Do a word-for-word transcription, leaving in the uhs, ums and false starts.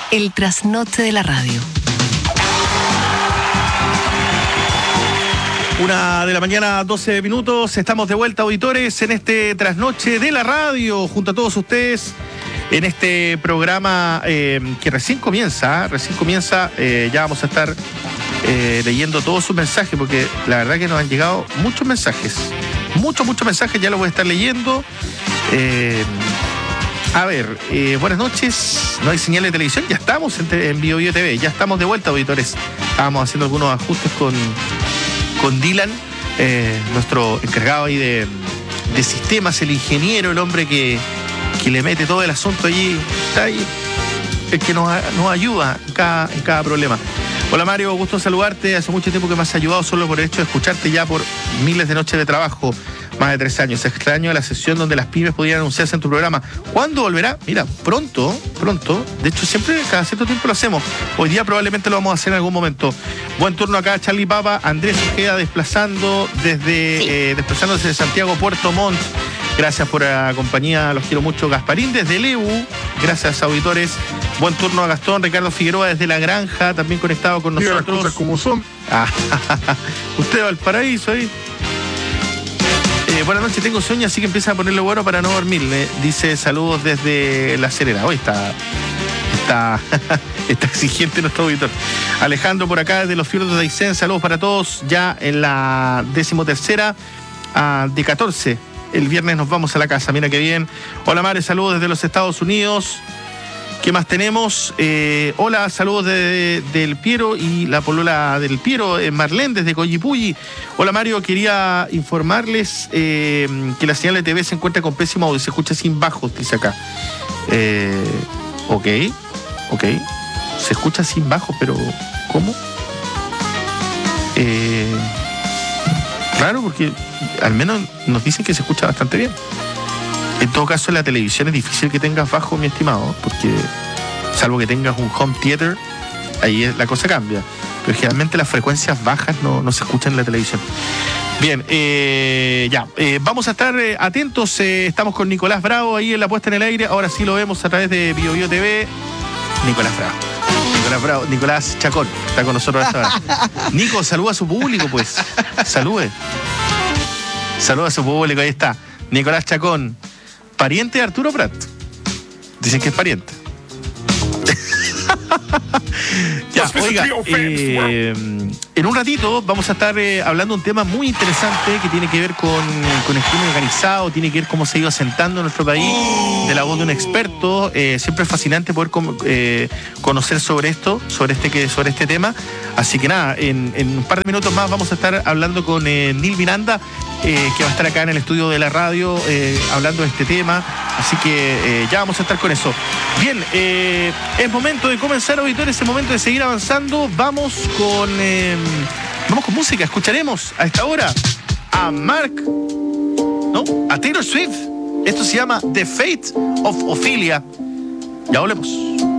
El trasnoche de la radio. Una de la mañana, doce minutos. Estamos de vuelta, auditores, en este trasnoche de la radio, junto a todos ustedes, en este programa eh, que recién comienza, ¿eh? recién comienza. Eh, ya vamos a estar eh, leyendo todos sus mensajes, porque la verdad que nos han llegado muchos mensajes. Muchos, muchos mensajes, ya los voy a estar leyendo. Eh, a ver, eh, buenas noches. No hay señal de televisión, ya estamos en, en Bio Bio T V, ya estamos de vuelta, auditores. Estábamos haciendo algunos ajustes con... con Dylan, eh, nuestro encargado ahí de, de sistemas, el ingeniero, el hombre que, que le mete todo el asunto allí, está ahí, el que nos, nos ayuda en cada, en cada problema. Hola Mario, gusto saludarte, hace mucho tiempo que me has ayudado solo por el hecho de escucharte ya por miles de noches de trabajo, más de tres años. Extraño la sesión donde las pymes podían anunciarse en tu programa. ¿Cuándo volverá? Mira, pronto, pronto. De hecho, siempre, cada cierto tiempo lo hacemos. Hoy día probablemente lo vamos a hacer en algún momento. Buen turno acá, Charlie Papa. Andrés se queda desplazando desde, sí. eh, desplazándose de Santiago Puerto Montt. Gracias por la compañía, los quiero mucho. Gasparín desde Lebu. Gracias, auditores. Buen turno a Gastón. Ricardo Figueroa desde La Granja, también conectado con nosotros. Mira las cosas como son. Ah, usted va al paraíso ahí. Eh, buenas noches, tengo sueño, así que empieza a ponerle bueno para no dormir. Eh, dice saludos desde La Serena. Hoy está, está, está exigente nuestro auditor. Alejandro por acá desde los fiordos de Aysén. Saludos para todos. Ya en la decimotercera uh, de catorce. El viernes nos vamos a la casa. Mira qué bien. Hola Mare, saludos desde los Estados Unidos. ¿Qué más tenemos? Eh, hola, saludos de, de, del Piero y la polola del Piero, eh, Marlene desde Coyipulli. Hola Mario, quería informarles eh, que la señal de T V se encuentra con pésimo audio, se escucha sin bajos, dice acá. Eh, ok, ok. Se escucha sin bajos, pero ¿cómo? Eh, raro, porque al menos nos dicen que se escucha bastante bien. En todo caso, en la televisión es difícil que tengas bajo, mi estimado, porque salvo que tengas un home theater, ahí es, la cosa cambia. Pero generalmente las frecuencias bajas no, no se escuchan en la televisión. Bien, eh, ya, eh, vamos a estar eh, atentos. Eh, estamos con Nicolás Bravo ahí en la puesta en el aire. Ahora sí lo vemos a través de Bio Bio T V. Nicolás Bravo. Nicolás Bravo. Nicolás Chacón está con nosotros esta hora. Nico, saluda a su público, pues. Salude. Saluda a su público, ahí está. Nicolás Chacón. Pariente de Arturo Prat. Dicen que es pariente. Ya, oiga, eh, en un ratito vamos a estar eh, hablando de un tema muy interesante que tiene que ver con, con el crimen organizado, tiene que ver cómo se ha ido asentando en nuestro país, de la voz de un experto. Eh, siempre es fascinante poder com- eh, conocer sobre esto, sobre este, sobre este tema. Así que nada, en, en un par de minutos más vamos a estar hablando con eh, Neil Miranda, eh, que va a estar acá en el estudio de la radio eh, hablando de este tema. Así que eh, ya vamos a estar con eso. Bien, eh, es momento de comenzar, auditores, es momento de seguir avanzando. Vamos con, eh, vamos con música. Escucharemos a esta hora a Mark, ¿no? A Taylor Swift. Esto se llama The Fate of Ophelia. Ya volvemos.